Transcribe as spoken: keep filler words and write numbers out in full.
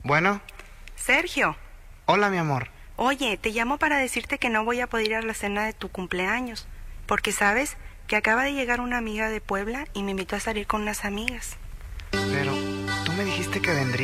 Bueno. Sergio. Hola, mi amor. Oye, te llamo para decirte que no voy a poder ir a la cena de tu cumpleaños, porque sabes que acaba de llegar una amiga de Puebla y me invitó a salir con unas amigas. Pero, ¿tú me dijiste que vendría?